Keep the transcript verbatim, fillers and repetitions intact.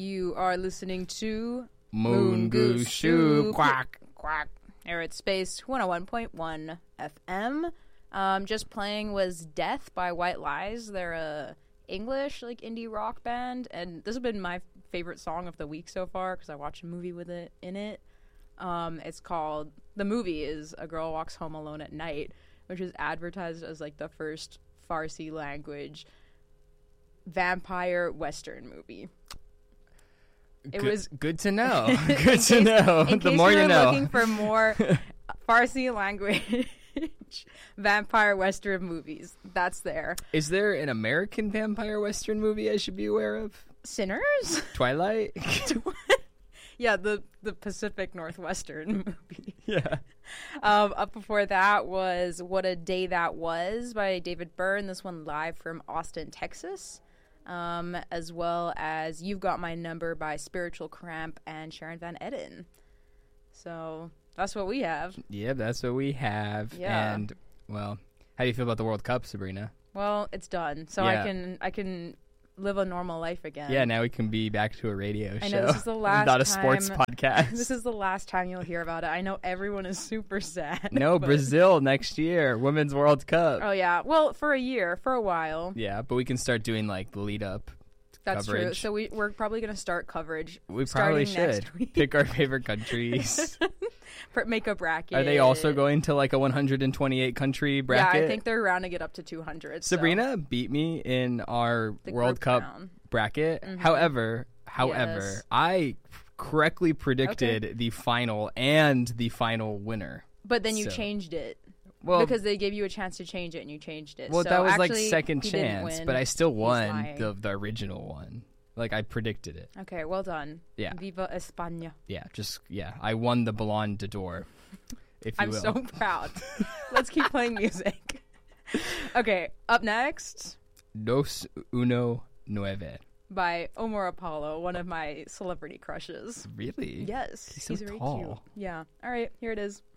You are listening to Moon Goose Shoe Quack. Quack. Air at Space one oh one point one F M. Um, just playing was Death by White Lies. They're a English like indie rock band, and this has been my favorite song of the week so far because I watched a movie with it in it. Um, it's called, the movie is A Girl Walks Home Alone at Night, which is advertised as like the first Farsi language vampire Western movie. It good, was good to know. Good case, to know. In the case more you're you know. looking for more Farsi language vampire Western movies, that's there. Is there an American vampire Western movie I should be aware of? Sinners? Twilight? Yeah, the the Pacific Northwestern movie. Yeah. Um, up before that was What a Day That Was by David Byrne. This one live from Austin, Texas. Um, as well as You've Got My Number by Spiritual Cramp and Sharon Van Etten. So that's what we have. Yeah, that's what we have. Yeah. And, well, how do you feel about the World Cup, Sabrina? Well, it's done. So Yeah. I can I can live a normal life again. Yeah, now we can be back to a radio show. I know this is the last Not a time, sports podcast. This is the last time you'll hear about it. I know everyone is super sad. No, but- Brazil next year, Women's World Cup. Oh, yeah. Well, for a year, for a while. Yeah, but we can start doing like the lead up. That's true. coverage. So we, we're probably going to start coverage. We probably starting should next week. pick our favorite countries. For- Make a bracket. Are they also going to like a one hundred twenty-eight country bracket? Yeah, I think they're rounding it up to two hundred. so- Sabrina beat me in our The World group Cup round. bracket. Mhm. However, however, Yes. I correctly predicted the final and the final winner. But then you So- changed it. Well, because they gave you a chance to change it and you changed it. well, So that was like actually, second he didn't chance, win. but I still He's won lying. the the original one. Like I predicted it. Okay, well done. Yeah. Viva España. Yeah, just yeah, I won the Ballon d'Or. If you I'm will. so proud. Let's keep playing music. Okay, up next Dos uno nueve. by Omar Apollo, one of my celebrity crushes. Really? Yes, He's so very tall. cute. Yeah. All right, here it is.